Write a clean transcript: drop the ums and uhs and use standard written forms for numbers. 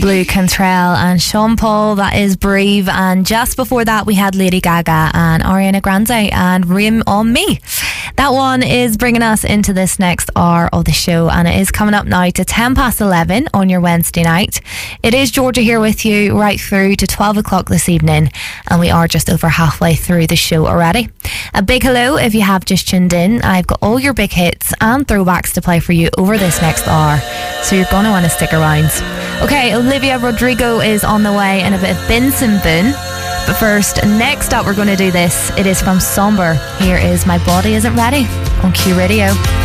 Blue Cantrell and Sean Paul, that is Brave. And just before that we had Lady Gaga and Ariana Grande and Rain on Me. That one is bringing us into this next hour of the show, and it is coming up now to 11:10 on your Wednesday night. It is Georgia here with you right through to 12 o'clock this evening, and we are just over halfway through the show already. A big hello if you have just tuned in. I've got all your big hits and throwbacks to play for you over this next hour, so you're going to want to stick around. Okay, Olivia Rodrigo is on the way and a bit of Benson Boone. But first, next up we're going to do this. It is from Somber. Here is My Body Isn't Ready on Q Radio.